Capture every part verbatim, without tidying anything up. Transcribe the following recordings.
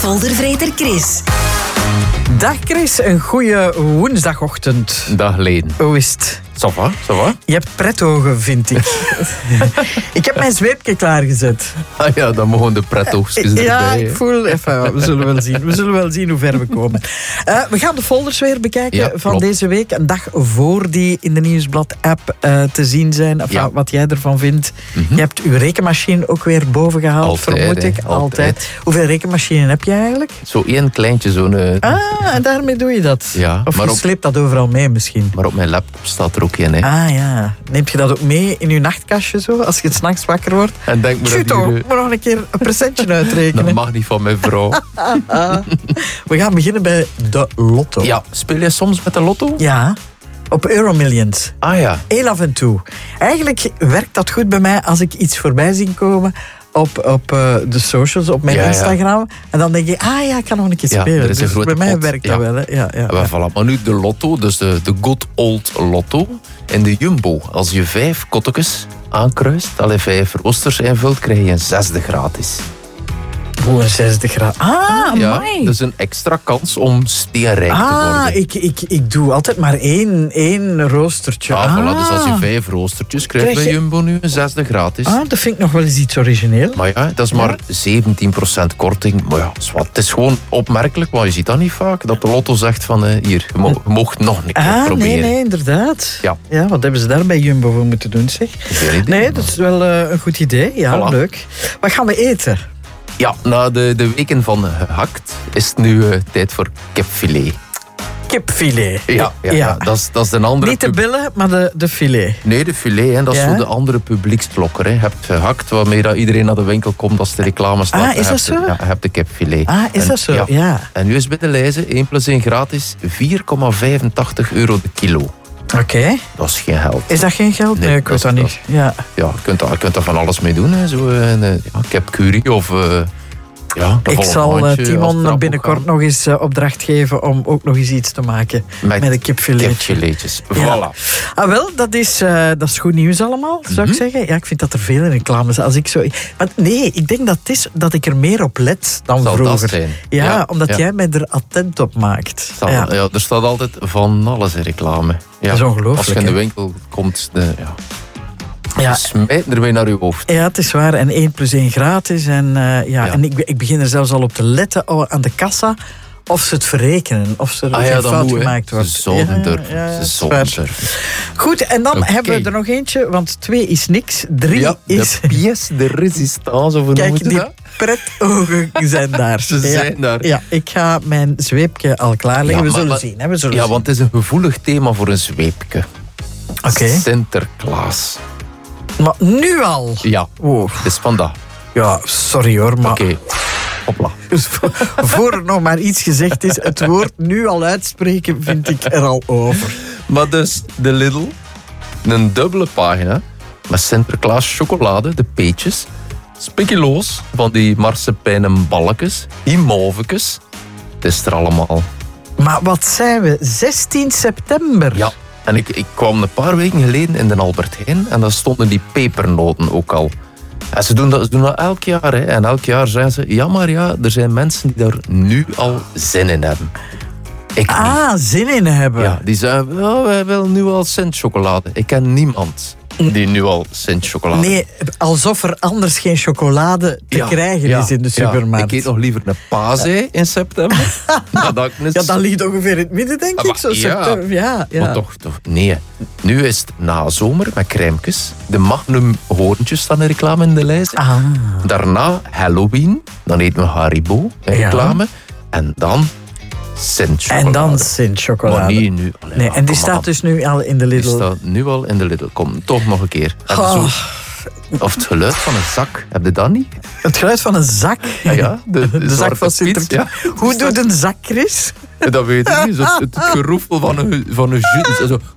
Foldervreter Chris. Dag Chris, een goede woensdagochtend. Dag Leen. Hoe is het? Ça va, ça va? Je hebt pretogen, vind ik. Ik heb mijn zweepje klaargezet. Ah ja, dan mogen de prettoogstjes erbij. Ja, hè. ik voel... Even, we zullen wel zien. We zullen wel zien hoe ver we komen. Uh, we gaan de folders weer bekijken Ja, van klopt. deze week. Een dag voor die in de Nieuwsblad-app uh, te zien zijn. Enfin, Ja. wat jij ervan vindt. Mhm. Je hebt uw rekenmachine ook weer boven gehaald, Altijd, vermoed hè, ik. altijd. Hoeveel rekenmachines heb je eigenlijk? Zo één kleintje, zo'n... eh, Ah, en daarmee doe je dat? Ja, Of maar je op- sleept dat overal mee misschien? Maar op mijn laptop staat er ook in. Hè. Ah ja. Neemt je dat ook mee in je nachtkastje zo, als je 's nachts wakker wordt? En denk me Shoot dat toch, hier, ik moet nog een keer een presentje dat uitrekenen. mag niet van mijn vrouw. Ah. We gaan beginnen bij de lotto. Ja, speel jij soms met de lotto? Ja, op Euromillions. Ah ja. Heel af en toe. Eigenlijk werkt dat goed bij mij als ik iets voorbij zie komen op, op uh, de socials, op mijn Ja, ja. Instagram. En dan denk ik, ah ja, ik kan nog een keer Ja, spelen. er is een Dus grote bij mij pot. werkt Ja. dat wel. Hè. Ja, ja, Maar voilà, maar nu de lotto, dus de, de good old lotto. En de Jumbo, als je vijf kottekes aankruist, alle vijf roosters invult, krijg je een zesde gratis. Hoe een zesde graad. Ah, Ja, amai. dus een extra kans om steenrijk te Ah, worden. ik, ik, ik doe altijd maar één, één roostertje. Ah, voilà, dus als je Ah. vijf roostertjes krijgt Krijg bij je- Jumbo nu een zesde gratis. Ah, dat vind ik nog wel eens iets origineel. Maar ja, dat is maar zeventien procent korting. Maar ja, is wat. Het is gewoon opmerkelijk, want je ziet dat niet vaak. Dat de lotto zegt van, eh, hier, je mo- je mocht nog een keer Ah, proberen. nee, nee, inderdaad. Ja. ja, wat hebben ze daar bij Jumbo voor moeten doen, zeg? Geen idee, Nee, maar- dat is wel eh, een goed idee. Ja, Voilà. leuk. Wat gaan we eten? Ja, na de, de weken van gehakt is het nu eh, tijd voor kipfilet. Kipfilet. Ja, ja, ja. Dat, is, dat is de andere... Niet de pub- billen, maar de, de filet. Nee, de filet, hè. Dat is Ja? zo de andere publieksklokker. Hè. Je hebt gehakt, waarmee dat iedereen naar de winkel komt als de reclame staat. Ah, is Je dat hebt zo? de- Ja, je hebt de kipfilet. Ah, is En- dat zo? Ja. En nu is bij de lijzen één plus één gratis vier komma vijfentachtig euro de kilo. Oké. Dat is geen geld. Is dat geen geld? Nee, Nee, ik dat weet is- dat niet. Ja. Ja, je kunt, daar, je kunt daar van alles mee doen. Hè. Zo, een, eh, ja, kipcurry of... eh, ja, een Ik volle zal eh, maandje als Timon trap binnenkort ook gaan. nog eens eh, opdracht geven om ook nog eens iets te maken met, een kipfiletje. Kipfiletjes. Ja. Voilà. Ah, wel, dat is, eh, dat is goed nieuws allemaal, zou Mhm. ik zeggen. Ja, ik vind dat er veel reclame is. Als ik zo... Maar nee, ik denk dat het is dat ik er meer op let dan Zal dat vroeger. zijn? Ja, Ja, omdat ja. jij mij er attent op maakt. Zal- ja. ja. Er staat altijd van alles in reclame. Ja. Dat is ongelooflijk, Als je in de hè? winkel komt, de, ja, Ja. smijt er weer naar je hoofd. Ja, het is waar. En één plus één gratis. En, uh, ja, Ja. en ik, ik begin er zelfs al op te letten oh, aan de kassa of ze het verrekenen. Of er Ah ja, geen dat fout moet, hè. gemaakt wordt. Ze zouden Ja, durven. ja, ja, Ze dat is zouden waar. durven. Goed, en dan Oké. hebben we er nog eentje. Want twee is niks. Drie Ja, is... de pièce de résistance, of hoe noemen Kijk, ze die dat? pretogen zijn daar. Ze zijn ja. daar. Ja, ik ga mijn zweepje al klaarleggen. Ja, we maar- zullen maar- zien. Hè, we zullen Ja, zien. want het is een gevoelig thema voor een zweepje. Oké. Sinterklaas. Maar nu al? Ja, Oh, het is vandaag. ja, sorry hoor, maar... Oké, hopla. Dus voor, voor er nog maar iets gezegd is, het woord nu al uitspreken, vind ik er al over. Maar dus de Lidl, een dubbele pagina met Sinterklaas chocolade, de peetjes, spikkeloos van die marsepeinen balkjes, die mauvekes. Het is er allemaal. Maar wat zijn we? zestien september. Ja, en ik, ik kwam een paar weken geleden in de Albert Heijn en daar stonden die pepernoten ook al. En ze doen dat, ze doen dat elk jaar. Hè. En elk jaar zeggen ze, ja maar ja, er zijn mensen die daar nu al zin in hebben. Ik niet. Ah, zin in hebben. Ja, die zeggen, ja, wij willen nu al Sint chocolade. Ik ken niemand die nu al Sint chocolade. Nee, alsof er anders geen chocolade te Ja, krijgen ja, is in de ja. supermarkt. Ik eet nog liever een paasei in september. dat ik een- Ja, dat ligt ongeveer in het midden, denk Ah, ik. maar Zo ja. september. Ja, ja. Maar toch, toch, nee. Nu is het na zomer met crèmekes. De Magnum hoorntjes staan in reclame in de lijst. Ah. Daarna Halloween. Dan eten we Haribo in Ja. reclame. En dan Sint chocolade. En dan Sint chocolade. Maar niet nu. Allee, Nee, maar en die kom staat aan. dus nu al in de Die Lidl. staat nu al in de Lidl. Kom, toch nog een keer. Heb je Oh. zo- Of het geluid van een zak. Heb je dat niet? Het geluid van een zak. Ja, ja, de, de De zak zwarte van Piet, Sinterklaas. ja. Hoe doet een zak, Chris? Dat weet ik niet. Zo, het, het geroefel van een, van een jus. Zo,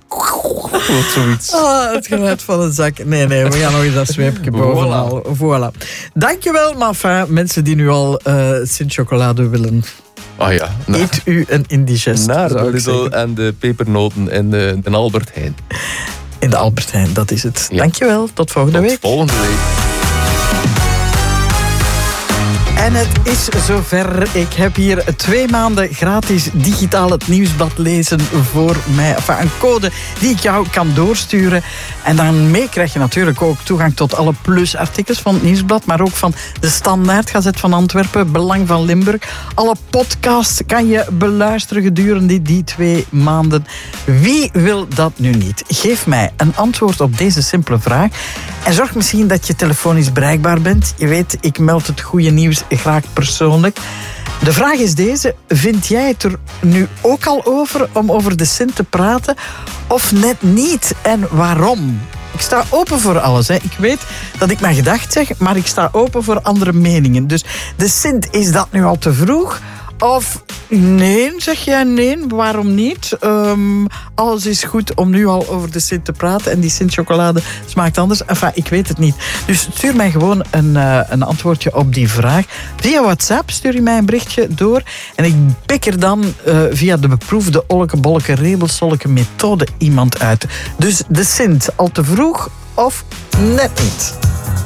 of zoiets. Ah, het geluid van een zak. Nee, nee, we gaan nog eens dat zweepje bovenal. Voilà. Dankjewel, maar enfin, mensen die nu al uh, Sint-chocolade willen. Ah ja. Na, Eet u een indigest, naar zou de ik Lidl zeggen. en de pepernoten in de, de Albert Heijn. In de Albert Heijn, dat is het. Ja. Dankjewel, tot volgende Tot week. volgende week. En het is zover. Ik heb hier twee maanden gratis digitaal het nieuwsblad lezen voor mij. Enfin, een code die ik jou kan doorsturen. En daarmee krijg je natuurlijk ook toegang tot alle plusartikels van het nieuwsblad, maar ook van de Standaard, Gazet van Antwerpen, Belang van Limburg. Alle podcasts kan je beluisteren gedurende die twee maanden. Wie wil dat nu niet? Geef mij een antwoord op deze simpele vraag. En zorg misschien dat je telefonisch bereikbaar bent. Je weet, ik meld het goede nieuws graag persoonlijk. De vraag is deze. Vind jij het er nu ook al over om over de Sint te praten? Of net niet? En waarom? Ik sta open voor alles. Hè. Ik weet dat ik mijn gedacht zeg, maar ik sta open voor andere meningen. Dus de Sint, is dat nu al te vroeg? Of nee, zeg jij nee, waarom niet? Um, alles is goed om nu al over de Sint te praten. En die Sint-chocolade smaakt anders. Enfin, ik weet het niet. Dus stuur mij gewoon een, uh, een antwoordje op die vraag. Via WhatsApp stuur je mij een berichtje door. En ik pik er dan uh, via de beproefde olleke bolleke rebelsolke methode iemand uit. Dus de Sint, al te vroeg of net niet?